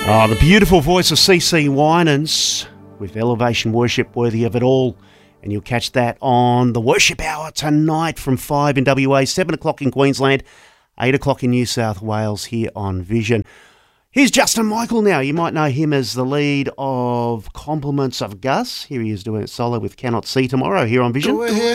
Oh, the beautiful voice of CC Winans with Elevation Worship, Worthy of It All. And you'll catch that on the Worship Hour tonight from 5 in WA, 7 o'clock in Queensland, 8 o'clock in New South Wales here on Vision. Here's Justin Michael now. You might know him as the lead of Compliments of Gus. Here he is doing it solo with Cannot See tomorrow here on Vision.